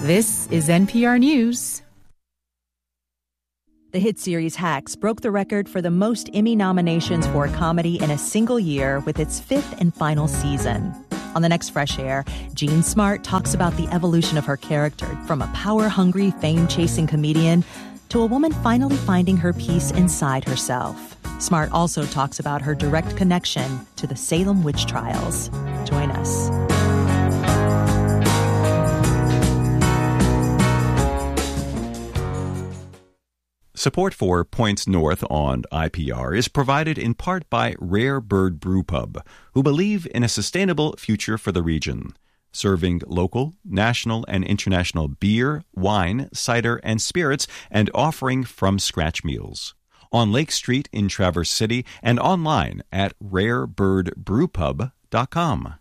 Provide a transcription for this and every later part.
This is NPR News. The hit series Hacks broke the record for the most Emmy nominations for a comedy in a single year with its fifth and final season. On the next Fresh Air, Jean Smart talks about the evolution of her character from a power-hungry, fame-chasing comedian to a woman finally finding her peace inside herself. Smart also talks about her direct connection to the Salem witch trials. Join us. Support for Points North on IPR is provided in part by Rare Bird Brew Pub, who believe in a sustainable future for the region, serving local, national, and international beer, wine, cider, and spirits, and offering from-scratch meals. On Lake Street in Traverse City and online at rarebirdbrewpub.com.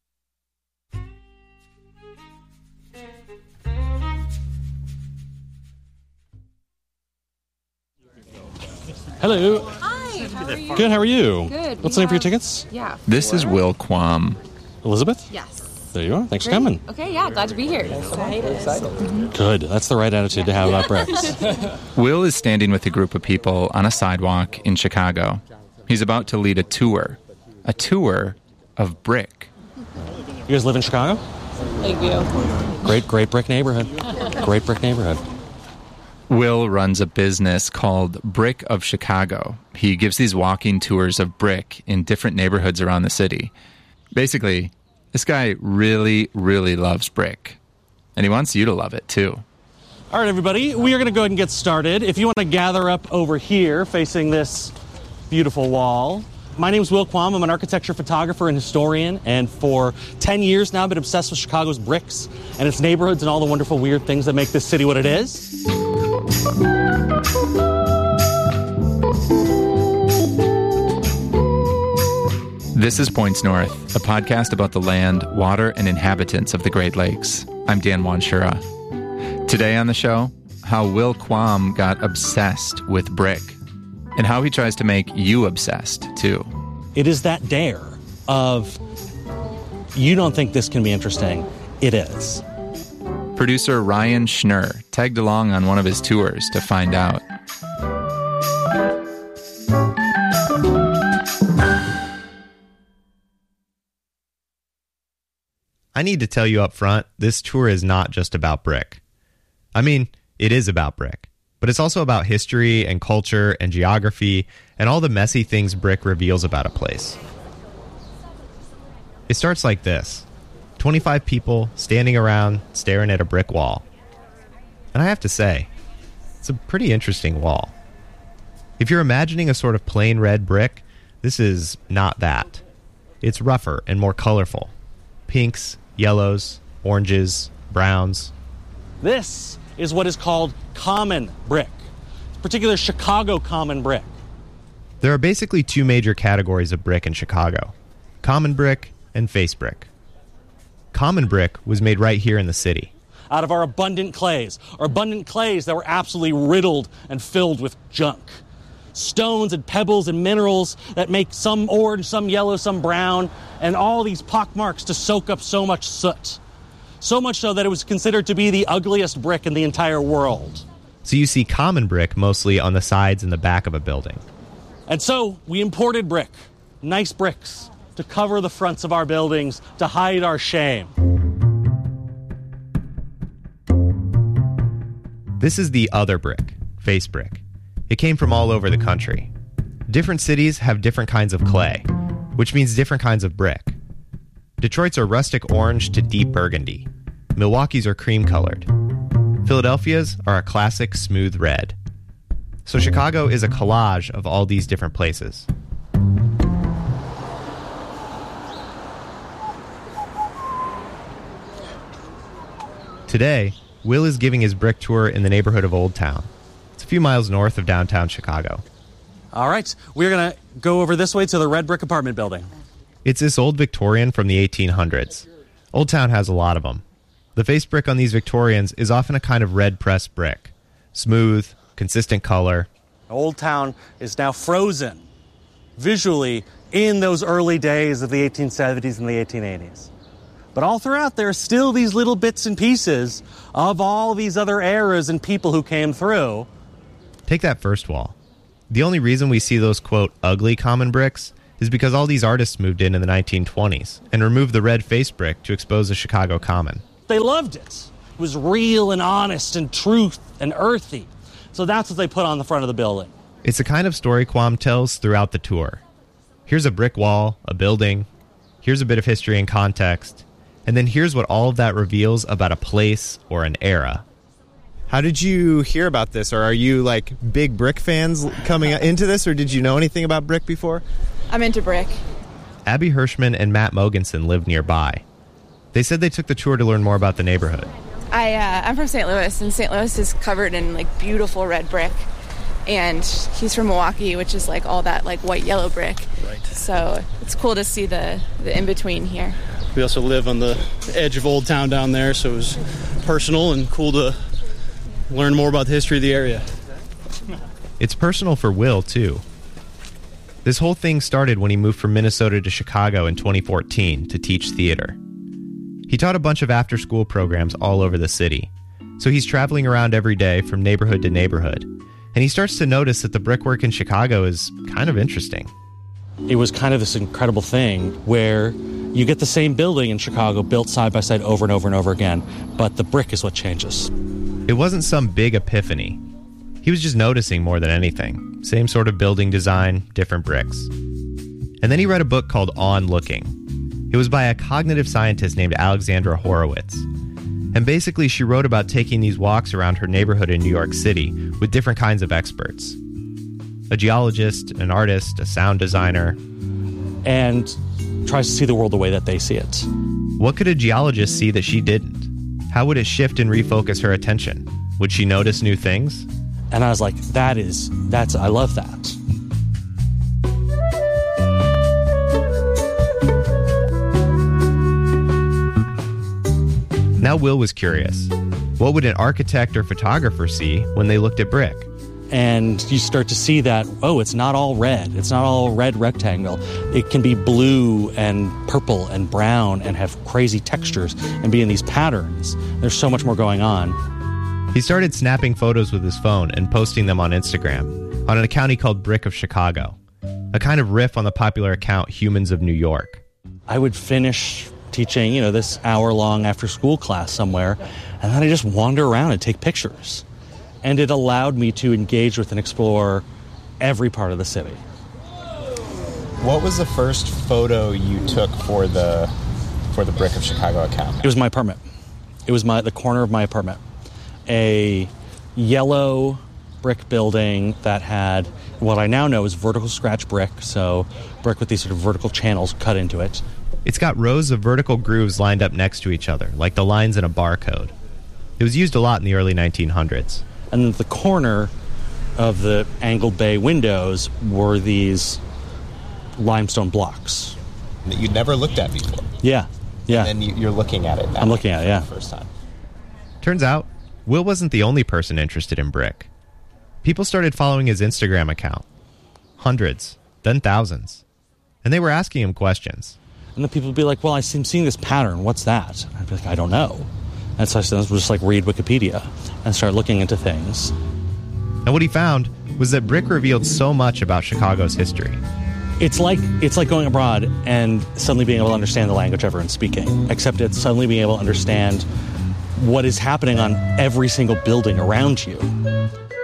Hello. Hi. How are you? Good. How are you? Good. What's the name for your tickets? Yeah. This is Will Quam. Elizabeth? Yes. There you are. Thanks Great. for coming. Okay, yeah, glad to be here. Good. That's the right attitude to have about bricks. Will is standing with a group of people on a sidewalk in Chicago. He's about to lead a tour of brick. You guys live in Chicago? Lakeview. Great brick neighborhood. Great brick neighborhood. Will runs a business called Brick of Chicago. He gives these walking tours of brick in different neighborhoods around the city. Basically, this guy really, really loves brick. And he wants you to love it, too. All right, everybody. We are going to go ahead and get started. If you want to gather up over here facing this beautiful wall. My name is Will Quam. I'm an architecture photographer and historian. And for 10 years now, I've been obsessed with Chicago's bricks and its neighborhoods and all the wonderful, weird things that make this city what it is. This is Points North, a podcast about the land, water, and inhabitants of the Great Lakes. I'm Dan Wanshura. Today on the show, how Will Quam got obsessed with brick, and how he tries to make you obsessed, too. It is that dare of, you don't think this can be interesting. It is. Producer Ryan Schnurr tagged along on one of his tours to find out. I need to tell you up front, this tour is not just about brick. I mean, it is about brick, but it's also about history and culture and geography and all the messy things brick reveals about a place. It starts like this. 25 people standing around staring at a brick wall. And I have to say, it's a pretty interesting wall. If you're imagining a sort of plain red brick, this is not that. It's rougher and more colorful. Pinks, yellows, oranges, browns. This is what is called common brick, particular Chicago common brick. There are basically two major categories of brick in Chicago: common brick and face brick. Common brick was made right here in the city. Out of our abundant clays that were absolutely riddled and filled with junk. Stones and pebbles and minerals that make some orange, some yellow, some brown, and all these pockmarks to soak up so much soot. So much so that it was considered to be the ugliest brick in the entire world. So you see common brick mostly on the sides and the back of a building. And so we imported brick, nice bricks, to cover the fronts of our buildings, to hide our shame. This is the other brick, face brick. It came from all over the country. Different cities have different kinds of clay, which means different kinds of brick. Detroit's are rustic orange to deep burgundy. Milwaukee's are cream-colored. Philadelphia's are a classic smooth red. So Chicago is a collage of all these different places. Today, Will is giving his brick tour in the neighborhood of Old Town. It's a few miles north of downtown Chicago. All right, we're going to go over this way to the red brick apartment building. It's this old Victorian from the 1800s. Old Town has a lot of them. The face brick on these Victorians is often a kind of red pressed brick. Smooth, consistent color. Old Town is now frozen visually in those early days of the 1870s and the 1880s. But all throughout, there are still these little bits and pieces of all these other eras and people who came through. Take that first wall. The only reason we see those, quote, ugly common bricks is because all these artists moved in the 1920s and removed the red face brick to expose the Chicago common. They loved it. It was real and honest and truth and earthy. So that's what they put on the front of the building. It's the kind of story Quam tells throughout the tour. Here's a brick wall, a building. Here's a bit of history and context. And then here's what all of that reveals about a place or an era. How did you hear about this? Or are you like big brick fans coming into this? Or did you know anything about brick before? I'm into brick. Abby Hirschman and Matt Mogensen live nearby. They said they took the tour to learn more about the neighborhood. I'm from St. Louis, and St. Louis is covered in like beautiful red brick. And he's from Milwaukee, which is like all that like white yellow brick. Right. So it's cool to see the in-between here. We also live on the edge of Old Town down there, so it was personal and cool to learn more about the history of the area. It's personal for Will, too. This whole thing started when he moved from Minnesota to Chicago in 2014 to teach theater. He taught a bunch of after-school programs all over the city, so he's traveling around every day from neighborhood to neighborhood, and he starts to notice that the brickwork in Chicago is kind of interesting. It was kind of this incredible thing where you get the same building in Chicago built side by side over and over and over again, but the brick is what changes. It wasn't some big epiphany. He was just noticing more than anything. Same sort of building design, different bricks. And then he read a book called On Looking. It was by a cognitive scientist named Alexandra Horowitz. And basically she wrote about taking these walks around her neighborhood in New York City with different kinds of experts. A geologist, an artist, a sound designer. And tries to see the world the way that they see it. What could a geologist see that she didn't? How would it shift and refocus her attention? Would she notice new things? And I was like, I love that. Now Will was curious. What would an architect or photographer see when they looked at brick? And you start to see that, it's not all red. It's not all red rectangle. It can be blue and purple and brown and have crazy textures and be in these patterns. There's so much more going on. He started snapping photos with his phone and posting them on Instagram, on an account he called Brick of Chicago, a kind of riff on the popular account Humans of New York. I would finish teaching, this hour-long after-school class somewhere, and then I just wander around and take pictures. And it allowed me to engage with and explore every part of the city. What was the first photo you took for the Brick of Chicago account? It was my apartment. It was the corner of my apartment. A yellow brick building that had what I now know is vertical scratch brick, so brick with these sort of vertical channels cut into it. It's got rows of vertical grooves lined up next to each other, like the lines in a barcode. It was used a lot in the early 1900s. And then at the corner of the angled bay windows were these limestone blocks. That you'd never looked at before. Yeah. And then you're looking at it now. I'm looking at it, yeah. For the first time. Turns out, Will wasn't the only person interested in brick. People started following his Instagram account. Hundreds, then thousands. And they were asking him questions. And then people would be like, well, I'm seeing this pattern. What's that? And I'd be like, I don't know. And so I said, just read Wikipedia and start looking into things. And what he found was that brick revealed so much about Chicago's history. It's like going abroad and suddenly being able to understand the language everyone's speaking, except it's suddenly being able to understand what is happening on every single building around you.